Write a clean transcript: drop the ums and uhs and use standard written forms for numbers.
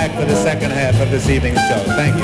back for the second half of this evening's show. Thank you.